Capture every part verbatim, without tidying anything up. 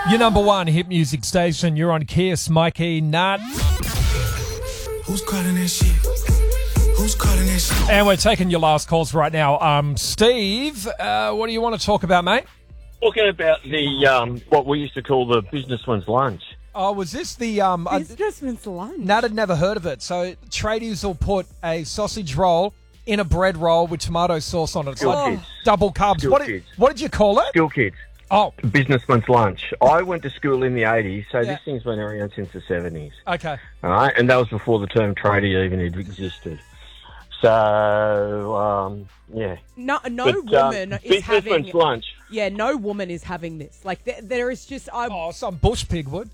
Your number one hit music station. You're on Kiss, Mikey, Nat. Who's calling that shit? Who's calling that shit? And we're taking your last calls right now. Um, Steve, uh, what do you want to talk about, mate? Talking about the um, what we used to call the businessman's lunch. Oh, was this the... Um, uh, Businessman's lunch. Nat had never heard of it. So tradies will put a sausage roll in a bread roll with tomato sauce on it. It's Skill like kids. double carbs. Skill What did, kids. what did you call it? School kids. Oh, Businessman's lunch. I went to school in the eighties, so Yeah. this thing's been around since the seventies. okay. All right, and that was before the term tradie even had existed. So, um, yeah. No, no But, um, woman is having. businessman's lunch. Yeah, no woman is having this. Like there, there is just I. Oh, some bush pig would.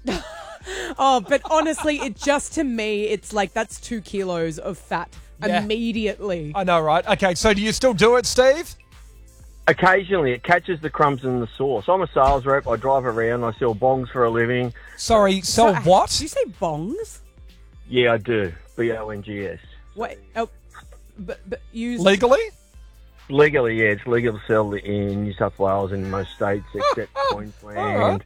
Oh, but honestly, it just to me, it's like that's two kilos of fat Yeah. immediately. I know, right? Okay, so do you still do it, Steve? Occasionally, it catches the crumbs in the sauce. I'm a sales rep. I drive around. I sell bongs for a living. Sorry, sell So, what? Did you say bongs? Yeah, I do. B O N G S. Wait, oh, but but use Legally? Legally, yeah, it's legal to sell in New South Wales and most states except Queensland. all right.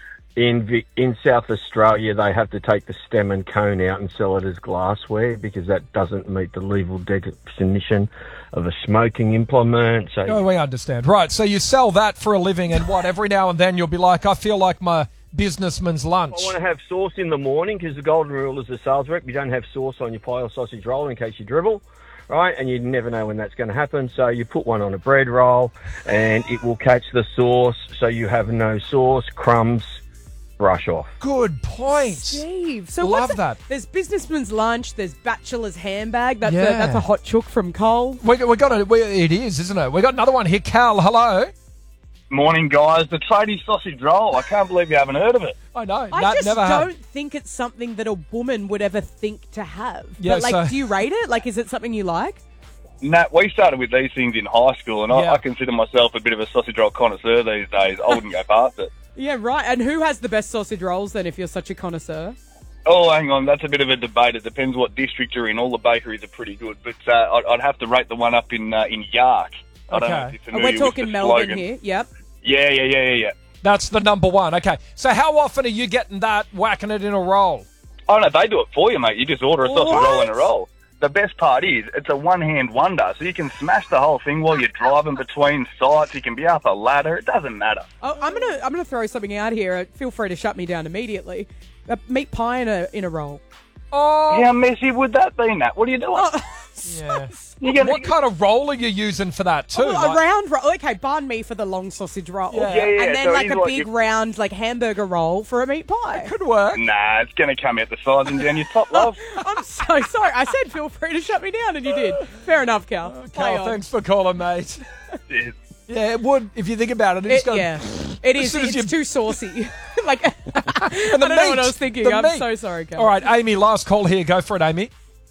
In Vi- in South Australia, they have to take the stem and cone out and sell it as glassware because that doesn't meet the legal definition of a smoking implement. So Oh, we understand. Right, so you sell that for a living, and what, every now and then you'll be like, I feel like my businessman's lunch. I want to have sauce in the morning because the golden rule is a sales rep. You don't have sauce on your pie or sausage roll in case you dribble, right? And you never know when that's going to happen. So you put one on a bread roll and it will catch the sauce so you have no sauce, crumbs, brush off. Good point. Steve. So Love what's it- that. There's businessman's lunch. There's bachelor's handbag. That's Yeah. a, that's a hot chook from Cole. We, we got a, we, it is, isn't it? We got another one here. Cal, hello. Morning, guys. The tradie sausage roll. I can't believe you haven't heard of it. I know. I Nat just never don't had. think it's something that a woman would ever think to have. Yeah, but like, so- do you rate it? Like, is it something you like? Nat, we started with these things in high school, and Yeah. I, I consider myself a bit of a sausage roll connoisseur these days. I wouldn't go past it. Yeah, right. And who has the best sausage rolls then? If you're such a connoisseur. Oh, hang on. That's a bit of a debate. It depends what district you're in. All the bakeries are pretty good, but uh, I'd, I'd have to rate the one up in uh, in Yark. I don't know Okay. if you're Oh, familiar we're with talking the Melbourne slogan. here. Yep. Yeah, yeah, yeah, yeah, yeah. That's the number one. Okay. So how often are you getting that, whacking it in a roll? Oh, no, they do it for you, mate. You just order a sausage roll in a What? roll. The best part is it's a one-hand wonder, so you can smash the whole thing while you're driving between sites. You can be up a ladder. It doesn't matter. Oh, I'm gonna I'm gonna throw something out here. Uh, Feel free to shut me down immediately. Uh, meat pie in a in a roll. Oh, How messy would that be, Nat? What are you doing? Oh, yeah. You gonna- What kind of roll are you using for that too? well, Like- a round roll. Okay, banh mi for the long sausage roll. Yeah. Yeah, yeah, And then so like he's a like- big round like hamburger roll for a meat pie. Could work. Nah, it's going to come out the sides and down your top, love. I'm so sorry. I said feel free to shut me down, and you did. Fair enough, Cal. Play Carl, on. thanks for calling, mate. Yeah. Yeah, it would if you think about it. It's It, got yeah, it as is. soon as It's you- too saucy. like and I the don't know what meat, I was thinking. the I'm meat. so sorry, Cal. All right, Amy, last call here. Go for it, Amy.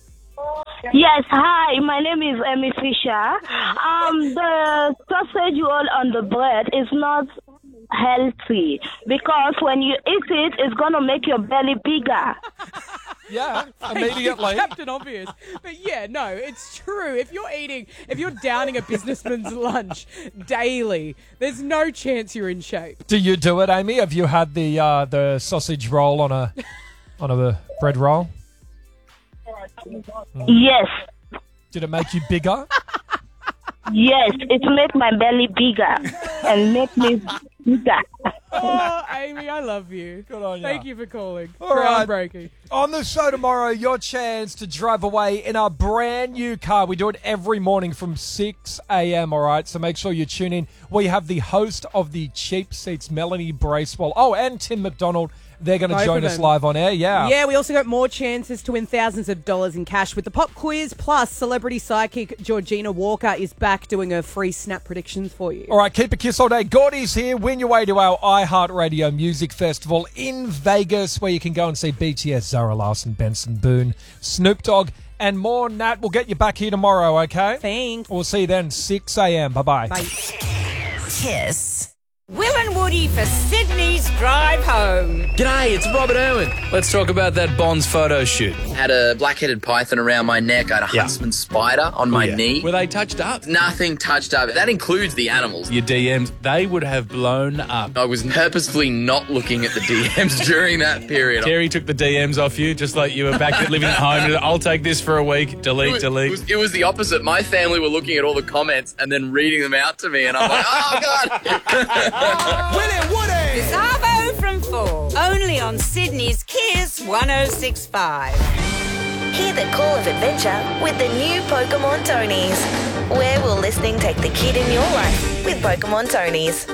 Yes, hi, my name is Amy Fisher. Um, the sausage roll on the bread is not healthy because when you eat it, it's going to make your belly bigger. Yeah, immediately. Captain Obvious. But yeah, no, it's true. If you're eating, if you're downing a businessman's lunch daily, there's no chance you're in shape. Do you do it, Amy? Have you had the uh, the sausage roll on a on a bread roll? Yes, Did it make you bigger? yes, it make my belly bigger and make me bigger. Oh, Amy, I love you. Good on ya. Thank you for calling. All right. Groundbreaking. On the show tomorrow, your chance to drive away in a brand new car. We do it every morning from six a.m., all right? So make sure you tune in. We have the host of the Cheap Seats, Melanie Bracewell. Oh, and Tim McDonald. They're going to Both join of us them. live on air, yeah. Yeah, we also got more chances to win thousands of dollars in cash with the pop quiz. Plus, celebrity psychic Georgina Walker is back doing her free snap predictions for you. All right, keep a kiss all day. Gordy's here. Win your way to our iHeartRadio Music Festival in Vegas, where you can go and see B T S, Zara Larsson, Benson Boone, Snoop Dogg, and more. Nat, we'll get you back here tomorrow, okay? Thanks. We'll see you then, six a.m. Bye-bye. Bye. Kiss. Women forty for Sydney's drive home. G'day, it's Robert Irwin. Let's talk about that Bonds photo shoot. Had a black-headed python around my neck. I had a Yeah. huntsman spider on my Yeah. knee. Were they touched up? Nothing touched up. That includes the animals. Your D Ms, they would have blown up. I was purposefully not looking at the D Ms during that period. Terry took the D Ms off you, just like you were back at living at home. I'll take this for a week. Delete, It was, delete. It was, it was the opposite. My family were looking at all the comments and then reading them out to me, and I'm like, oh, God. Willie Woody! Savo from four. Only on Sydney's Kiss one oh six point five. Hear the call of adventure with the new Pokemon Tonys. Where will listening take the kid in your life with Pokemon Tonys?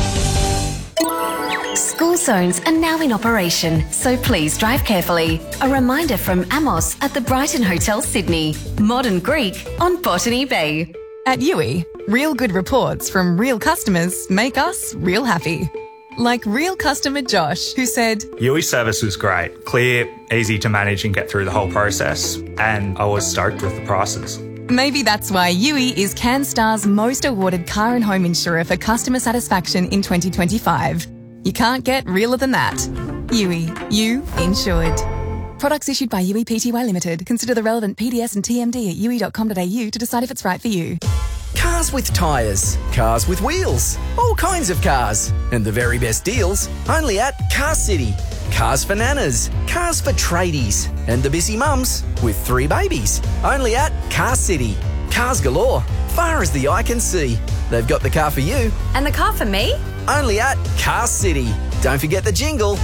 School zones are now in operation, so please drive carefully. A reminder from Amos at the Brighton Hotel, Sydney. Modern Greek on Botany Bay. At U I, real good reports from real customers make us real happy. Like real customer Josh, who said, U I service was great, clear, easy to manage and get through the whole process, and I was stoked with the prices. maybe that's why U I is CanStar's most awarded car and home insurer for customer satisfaction in twenty twenty-five. You can't get realer than that. U I, you insured. Products issued by U I Pty Limited. Consider the relevant P D S and T M D at u i dot com dot a u to decide if it's right for you. Cars with tyres, cars with wheels, all kinds of cars. And the very best deals only at Car City. Cars for nanas, cars for tradies, and the busy mums with three babies. Only at Car City. Cars galore, far as the eye can see. They've got the car for you. And the car for me? Only at Car City. Don't forget the jingle.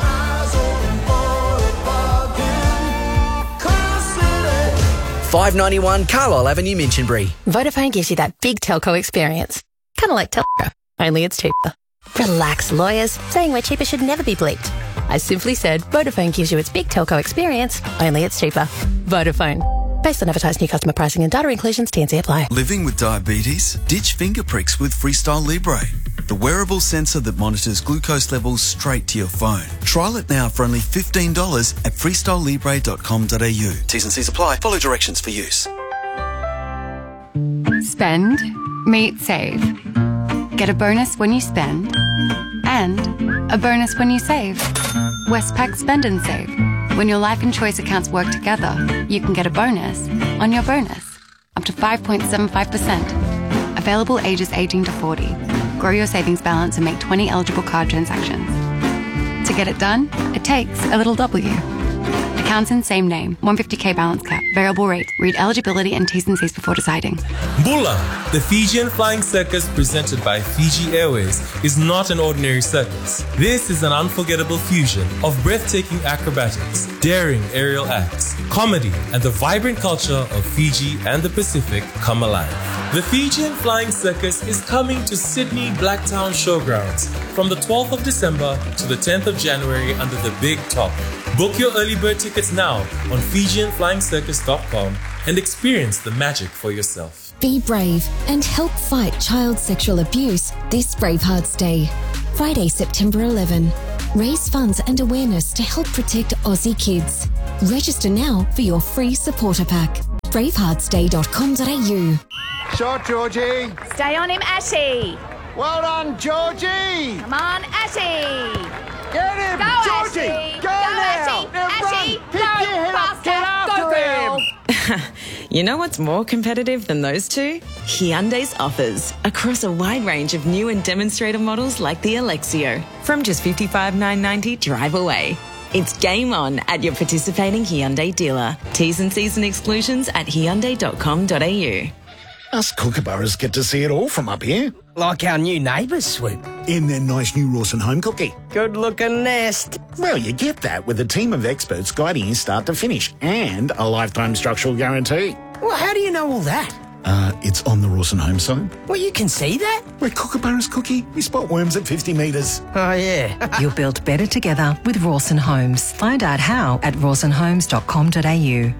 five ninety-one Carlisle Avenue, Minchinbury. Vodafone gives you that big telco experience. Kind of like Telco, only it's cheaper. Relax, lawyers. Saying we're cheaper should never be bleeped. I simply said Vodafone gives you its big telco experience, only it's cheaper. Vodafone. Based on advertised new customer pricing and data inclusions, T and C apply. Living with diabetes? Ditch finger pricks with Freestyle Libre, the wearable sensor that monitors glucose levels straight to your phone. Trial it now for only fifteen dollars at freestyle libre dot com dot a u. T's and C's apply. Follow directions for use. Spend, meet, save. Get a bonus when you spend and a bonus when you save. Westpac Spend and Save. When your life and choice accounts work together, you can get a bonus on your bonus, up to five point seven five percent. Available ages eighteen to forty. Grow your savings balance and make twenty eligible card transactions. To get it done, it takes a little W. Accounts in same name, one hundred fifty k balance cap, variable rate. Read eligibility and T's and C's before deciding. Bula, the Fijian Flying Circus presented by Fiji Airways, is not an ordinary circus. This is an unforgettable fusion of breathtaking acrobatics, daring aerial acts, comedy, and the vibrant culture of Fiji and the Pacific come alive. The Fijian Flying Circus is coming to Sydney Blacktown Showgrounds from the twelfth of December to the tenth of January under the Big Top. Book your early bird tickets now on Fijian Flying Circus dot com and experience the magic for yourself. Be brave and help fight child sexual abuse this Bravehearts Day. Friday, September eleventh. Raise funds and awareness to help protect Aussie kids. Register now for your free supporter pack. bravehearts day dot com dot a u. Shot, Georgie. Stay on him, Ashy. Well done, Georgie. Come on, Ashy. Get him, Go, Georgie. Ashy. Go, Go, now. Ashy. Now Ashy. run. Pick Go, your head up. Get faster. after Go, him. You know what's more competitive than those two? Hyundai's offers across a wide range of new and demonstrator models like the Alexio. From just fifty-five thousand nine hundred ninety dollars drive away. It's game on at your participating Hyundai dealer. T's and C's and exclusions at hyundai dot com dot a u. Us kookaburras get to see it all from up here. Like our new neighbours, Swoop. In their nice new Rawson home cookie. Good-looking nest. Well, you get that with a team of experts guiding you start to finish and a lifetime structural guarantee. Well, how do you know all that? Uh, it's on the Rawson home site. Well, you can see that? We're kookaburras cookie. We spot worms at fifty metres. Oh, yeah. You'll build better together with Rawson Homes. Find out how at rawson homes dot com dot a u.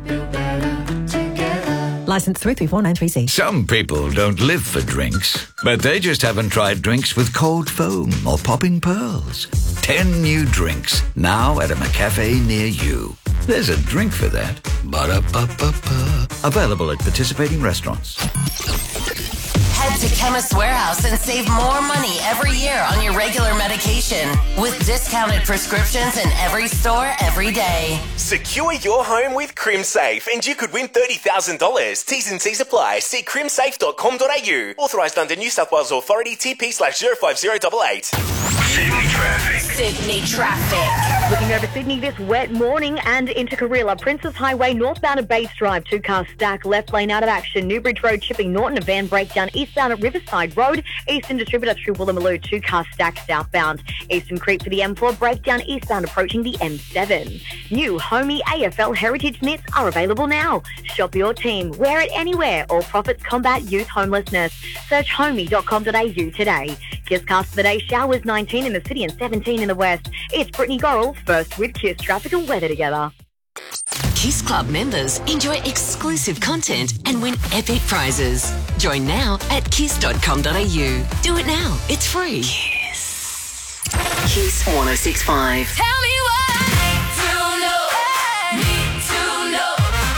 Licence three three four nine three C. Some people don't live for drinks, but they just haven't tried drinks with cold foam or popping pearls. Ten new drinks, now at a McCafe near you. There's a drink for that. Ba-da-ba-ba-ba. Available at participating restaurants. Head to Chemist Warehouse and save more money every year on your regular medication with discounted prescriptions in every store every day. Secure your home with CrimSafe and you could win thirty thousand dollars. T's and C's apply. See crim safe dot com dot a u. Authorised under New South Wales Authority T P slash zero five zero eight eight. Sydney traffic. Sydney traffic. Looking over Sydney this wet morning and into Karilla. Princess Highway northbound at Bates Drive. Two cars stacked. Left lane out of action. Newbridge Road chipping Norton. A van breakdown eastbound at Riverside Road. Eastern Distributor through Woolloomooloo. Two cars stacked southbound. Eastern Creek for the M four. Breakdown eastbound approaching the M seven. New Homey A F L Heritage Knits are available now. Shop your team. Wear it anywhere. All profits combat youth homelessness. Search homey dot com dot a u today. Kiss Cast for the day. Showers nineteen in the city and seventeen in the west. It's Brittany Gorrell, first with Kiss Traffic and Weather together. Kiss Club members enjoy exclusive content and win epic prizes. Join now at kiss dot com dot a u. Do it now. It's free. Kiss. Kiss one oh six point five. Tell me why. To know. Need to know.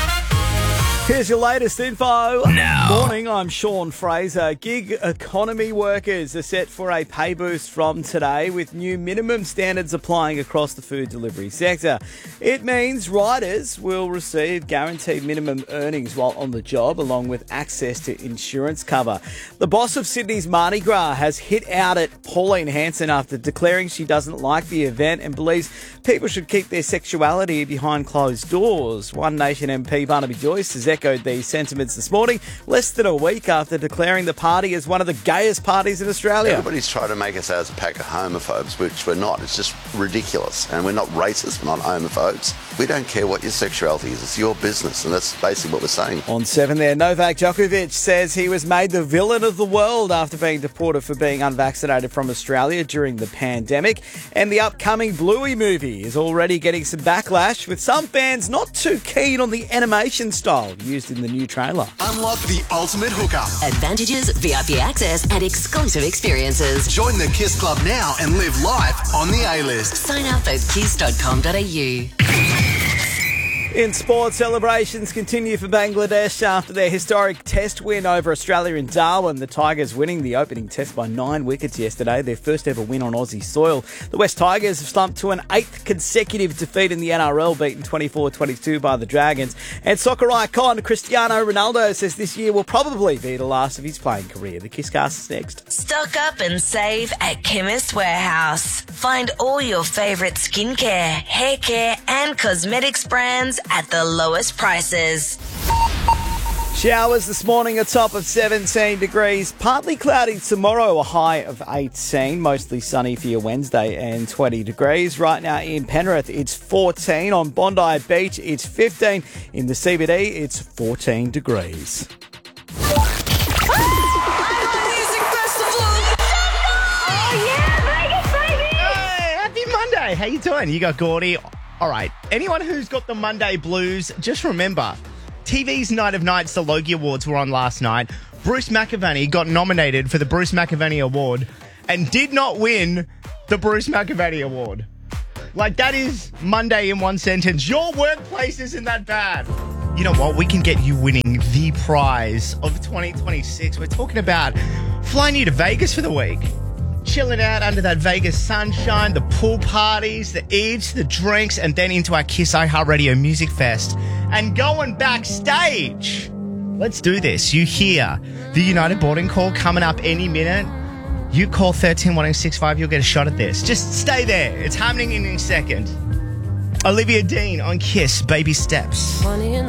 Here's your latest info. Now. Morning, I'm Sean Fraser. Gig economy workers are set for a pay boost from today with new minimum standards applying across the food delivery sector. It means riders will receive guaranteed minimum earnings while on the job, along with access to insurance cover. The boss of Sydney's Mardi Gras has hit out at Pauline Hanson after declaring she doesn't like the event and believes people should keep their sexuality behind closed doors. One Nation M P Barnaby Joyce has echoed these sentiments this morning, less than a week after declaring the party as one of the gayest parties in Australia. Everybody's trying to make us out as a pack of homophobes, which we're not. It's just ridiculous. And we're not racist, we're not homophobes. We don't care what your sexuality is. It's your business, and that's basically what we're saying. On seven there, Novak Djokovic says he was made the villain of the world after being deported for being unvaccinated from Australia during the pandemic. And the upcoming Bluey movie is already getting some backlash, with some fans not too keen on the animation style used in the new trailer. Unlock the ultimate hookup. Advantages, V I P access, and exclusive experiences. Join the Kiss Club now and live life on the A-list. Sign up at kiss dot com dot a u. In sports, celebrations continue for Bangladesh after their historic test win over Australia in Darwin. The Tigers winning the opening test by nine wickets yesterday, their first ever win on Aussie soil. The West Tigers have slumped to an eighth consecutive defeat in the N R L, beaten twenty-four twenty-two by the Dragons. And soccer icon Cristiano Ronaldo says this year will probably be the last of his playing career. The Kisscast is next. Stock up and save at Chemist Warehouse. Find all your favourite skincare, hair care and cosmetics brands at the lowest prices. Showers this morning, a top of seventeen degrees. Partly cloudy tomorrow, a high of eighteen. Mostly sunny for your Wednesday and twenty degrees. Right now in Penrith, it's fourteen. On Bondi Beach, it's fifteen. In the C B D, it's fourteen degrees. Hey, happy Monday. How you doing? You got Gordy. All right. Anyone who's got the Monday blues, just remember, T V's Night of Nights, the Logie Awards were on last night. Bruce McAvaney got nominated for the Bruce McAvaney Award and did not win the Bruce McAvaney Award. Like, that is Monday in one sentence. Your workplace isn't that bad. You know what? We can get you winning the prize of twenty twenty-six. We're talking about flying you to Vegas for the week. Chilling out under that Vegas sunshine, the pool parties, the eats, the drinks, and then into our Kiss iHeartRadio Music Fest. And going backstage. Let's do this. You hear the United boarding call coming up any minute. You call one three one oh six five, you'll get a shot at this. Just stay there. It's happening in a second. Olivia Dean on Kiss, Baby Steps. Funny